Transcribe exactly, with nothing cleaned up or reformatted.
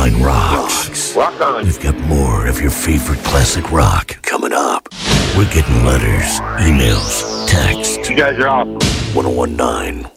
one oh one Rocks. Rock on. We've got more of your favorite classic rock coming up. We're getting letters, emails, texts. You guys are awesome. ten nineteen